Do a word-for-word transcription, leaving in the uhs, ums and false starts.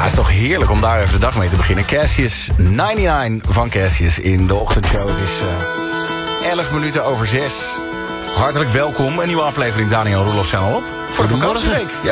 is toch heerlijk om daar even de dag mee te beginnen. Cassius negenennegentig van Cassius in de ochtendshow. Het is uh, elf minuten over zes. Hartelijk welkom. Een nieuwe aflevering Daniel Roelofs zijn al op. Voor de vakantieweek. Ja.